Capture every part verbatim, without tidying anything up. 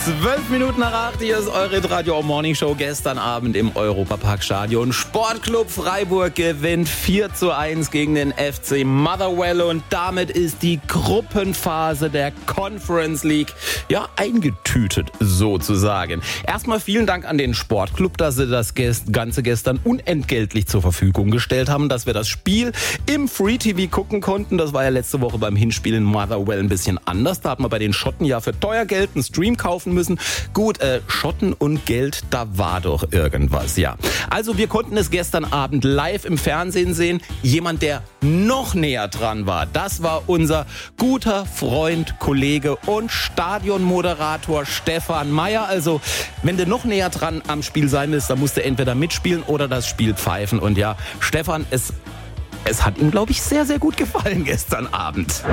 Zwölf Minuten nach acht, hier ist eure Radio Morning Show. Gestern Abend im Europaparkstadion. Sportclub Freiburg gewinnt vier zu eins gegen den F C Motherwell und damit ist die Gruppenphase der Conference League ja eingetütet sozusagen. Erstmal vielen Dank an den Sportclub, dass sie das Ganze gestern unentgeltlich zur Verfügung gestellt haben, dass wir das Spiel im Free T V gucken konnten. Das war ja letzte Woche beim Hinspiel in Motherwell ein bisschen anders. Da hat man bei den Schotten ja für teuer Geld einen Stream kaufen müssen. Gut, äh, Schotten und Geld, da war doch irgendwas, ja. Also wir konnten es gestern Abend live im Fernsehen sehen. Jemand, der noch näher dran war, das war unser guter Freund, Kollege und Stadionmoderator Stefan Meyer. Also wenn du noch näher dran am Spiel sein willst, dann musst du entweder mitspielen oder das Spiel pfeifen. Und ja, Stefan, es... Es hat ihm, glaube ich, sehr, sehr gut gefallen gestern Abend.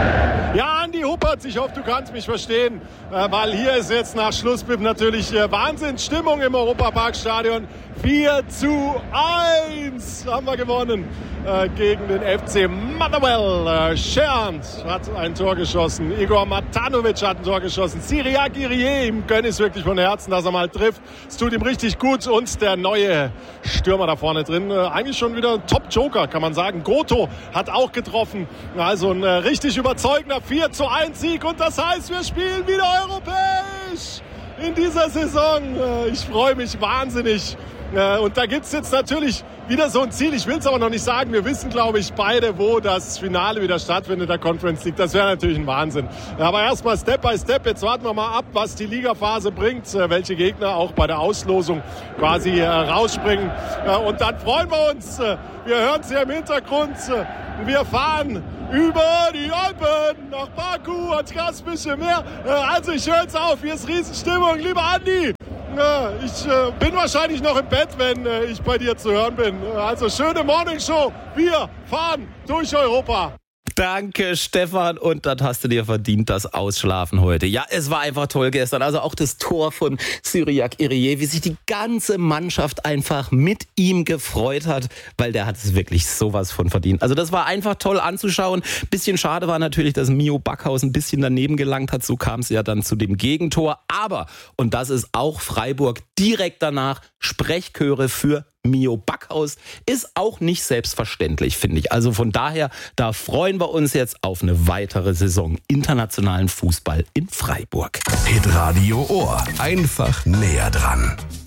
Ja, Andi Huppertz, ich hoffe, du kannst mich verstehen, weil hier ist jetzt nach Schlusspfiff natürlich Wahnsinnsstimmung im Europaparkstadion. vier zu eins haben wir gewonnen gegen den F C Motherwell. Schernt hat ein Tor geschossen, Igor Matanovic hat ein Tor geschossen, Cyriac Irié, ihm gönne ich es wirklich von Herzen, dass er mal trifft. Es tut ihm richtig gut und der neue Stürmer da vorne drin, eigentlich schon wieder ein Top-Joker, kann man sagen. Goto hat auch getroffen. Also ein richtig überzeugender vier zu eins Sieg. Und das heißt, wir spielen wieder europäisch in dieser Saison. Ich freue mich wahnsinnig. Und da gibt es jetzt natürlich wieder so ein Ziel. Ich will es aber noch nicht sagen. Wir wissen, glaube ich, beide, wo das Finale wieder stattfindet, der Conference League. Das wäre natürlich ein Wahnsinn. Aber erstmal Step by Step. Jetzt warten wir mal ab, was die Ligaphase bringt. Welche Gegner auch bei der Auslosung quasi rausspringen. Und dann freuen wir uns. Wir hören es hier im Hintergrund. Wir fahren über die Alpen nach Baku ans Kaspische Meer. Also ich höre jetzt auf. Hier ist Riesenstimmung. Lieber Andi. Ich äh, bin wahrscheinlich noch im Bett, wenn äh, ich bei dir zu hören bin. Also schöne Morningshow. Wir fahren durch Europa. Danke, Stefan. Und das hast du dir verdient, das Ausschlafen heute. Ja, es war einfach toll gestern. Also auch das Tor von Cyriac Irié, wie sich die ganze Mannschaft einfach mit ihm gefreut hat, weil der hat es wirklich sowas von verdient. Also das war einfach toll anzuschauen. Bisschen schade war natürlich, dass Mio Backhaus ein bisschen daneben gelangt hat. So kam es ja dann zu dem Gegentor. Aber, und das ist auch Freiburg, direkt danach Sprechchöre für Mio Backhaus ist auch nicht selbstverständlich, finde ich. Also von daher, da freuen wir uns jetzt auf eine weitere Saison internationalen Fußball in Freiburg. Hitradio Ohr. Einfach näher dran.